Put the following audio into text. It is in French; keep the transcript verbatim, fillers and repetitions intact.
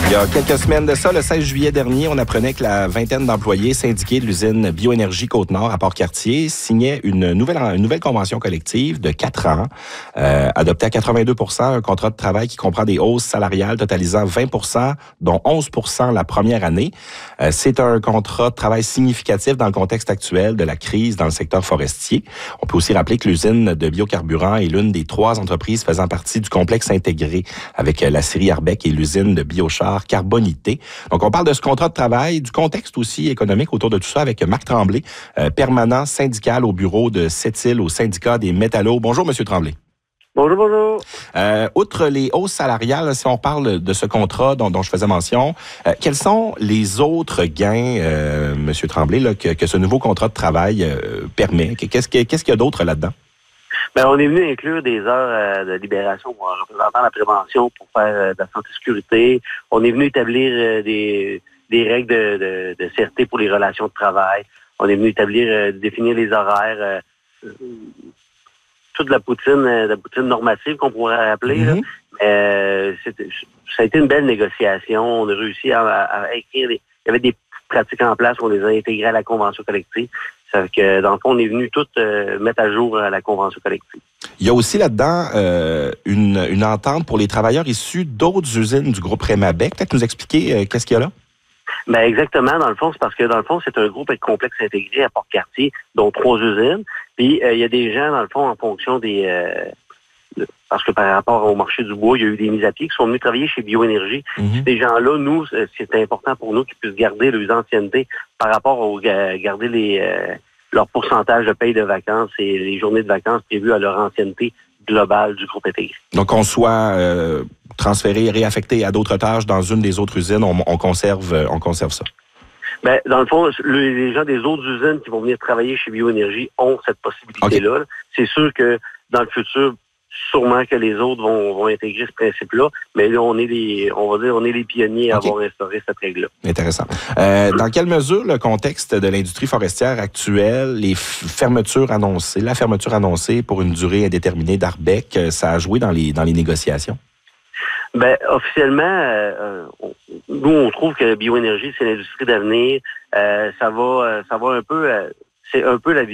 Il y a quelques semaines de ça, le seize juillet dernier, on apprenait que la vingtaine d'employés syndiqués de l'usine Bioénergie Côte-Nord à Port-Cartier signaient une nouvelle, une nouvelle convention collective de quatre ans, euh, adoptée à quatre-vingt-deux pour cent, un contrat de travail qui comprend des hausses salariales totalisant vingt pour cent, dont onze pour cent la première année. Euh, c'est un contrat de travail significatif dans le contexte actuel de la crise dans le secteur forestier. On peut aussi rappeler que l'usine de biocarburants est l'une des trois entreprises faisant partie du complexe intégré avec la scierie Arbec et l'usine de biochar Carbonité. Donc, on parle de ce contrat de travail, du contexte aussi économique autour de tout ça avec Marc Tremblay, euh, permanent syndical au bureau de Sept-Îles au syndicat des métallos. Bonjour, Monsieur Tremblay. Bonjour, bonjour. Euh, outre les hausses salariales, si on parle de ce contrat dont, dont je faisais mention, euh, quels sont les autres gains, euh, Monsieur Tremblay, là, que, que ce nouveau contrat de travail euh, permet? Qu'est-ce, que, qu'est-ce qu'il y a d'autre là-dedans? Ben, on est venu inclure des heures euh, de libération pour un représentant de la prévention pour faire euh, de la santé-sécurité. On est venu établir euh, des, des règles de, de, de C R T pour les relations de travail. On est venu établir, euh, définir les horaires, euh, toute la poutine, euh, la poutine normative qu'on pourrait appeler. Mm-hmm. Là. Euh, c'était, ça a été une belle négociation. On a réussi à, à, à écrire. Des, il y avait des pratiques en place. On les a intégrées à la convention collective. Ça fait que, dans le fond, on est venu tout euh, mettre à jour à la convention collective. Il y a aussi là-dedans euh, une, une entente pour les travailleurs issus d'autres usines du groupe Remabec. Peut-être nous expliquer euh, qu'est-ce qu'il y a là? Ben exactement. Dans le fond, c'est parce que, dans le fond, c'est un groupe avec complexe intégré à Port-Cartier, dont trois usines. Puis, euh, il y a des gens, dans le fond, en fonction des... Euh, de, parce que par rapport au marché du bois, il y a eu des mises à pied qui sont venus travailler chez Bioénergie. Mm-hmm. Ces gens-là, nous, c'est important pour nous qu'ils puissent garder leurs anciennetés par rapport au euh, garder les... Euh, leur pourcentage de paye de vacances et les journées de vacances prévues à leur ancienneté globale du groupe intégré. Donc, on soit euh, transféré, réaffecté à d'autres tâches dans une des autres usines, on, on conserve, on conserve ça. Ben, dans le fond, le, les gens des autres usines qui vont venir travailler chez Bioénergie ont cette possibilité-là. Okay. C'est sûr que dans le futur, sûrement que les autres vont, vont intégrer ce principe-là, mais là, on est les, on va dire, on est les pionniers à okay. avoir instauré cette règle-là. Intéressant. Euh, dans quelle mesure le contexte de l'industrie forestière actuelle, les fermetures annoncées, la fermeture annoncée pour une durée indéterminée d'Arbec, ça a joué dans les, dans les négociations? Ben, officiellement, euh, on, nous, on trouve que Bioénergie, c'est l'industrie d'avenir. Euh, ça va, ça va un peu, euh, c'est un peu la